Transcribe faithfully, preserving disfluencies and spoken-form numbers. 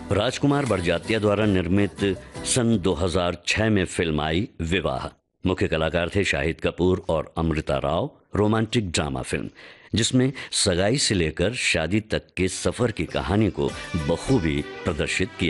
राजकुमार बड़जात्या द्वारा निर्मित सन दो हज़ार छह में फिल्म आई विवाह। मुख्य कलाकार थे शाहिद कपूर और Amrita Rao. Romantic drama film जिसमें सगाई से लेकर शादी तक के सफर की कहानी को बखूबी प्रदर्शित किया